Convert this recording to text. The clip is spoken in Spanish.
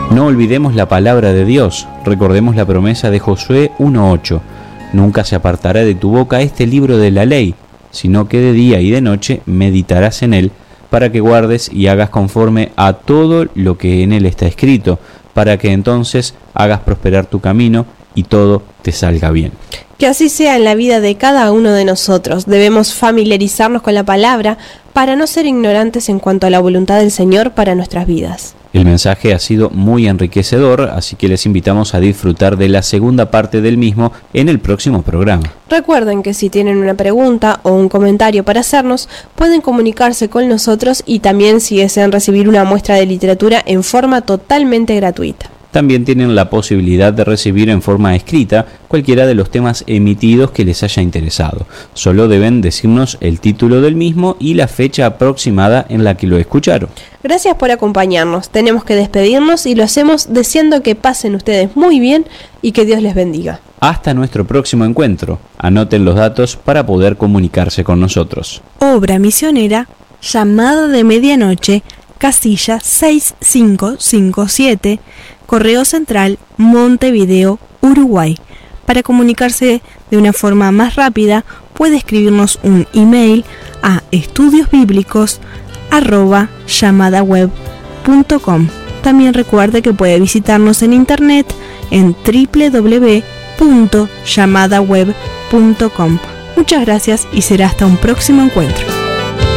No olvidemos la palabra de Dios, recordemos la promesa de Josué 1:8. Nunca se apartará de tu boca este libro de la ley, sino que de día y de noche meditarás en él, para que guardes y hagas conforme a todo lo que en él está escrito, para que entonces hagas prosperar tu camino y todo te salga bien. Que así sea en la vida de cada uno de nosotros. Debemos familiarizarnos con la palabra para no ser ignorantes en cuanto a la voluntad del Señor para nuestras vidas. El mensaje ha sido muy enriquecedor, así que les invitamos a disfrutar de la segunda parte del mismo en el próximo programa. Recuerden que si tienen una pregunta o un comentario para hacernos, pueden comunicarse con nosotros y también si desean recibir una muestra de literatura en forma totalmente gratuita. También tienen la posibilidad de recibir en forma escrita cualquiera de los temas emitidos que les haya interesado. Solo deben decirnos el título del mismo y la fecha aproximada en la que lo escucharon. Gracias por acompañarnos. Tenemos que despedirnos y lo hacemos deseando que pasen ustedes muy bien y que Dios les bendiga. Hasta nuestro próximo encuentro. Anoten los datos para poder comunicarse con nosotros. Obra misionera, llamada de medianoche, casilla 6557, Correo Central, Montevideo, Uruguay. Para comunicarse de una forma más rápida, puede escribirnos un email a estudiosbiblicos@llamadaweb.com. También recuerde que puede visitarnos en internet en www.llamadaweb.com. Muchas gracias y será hasta un próximo encuentro.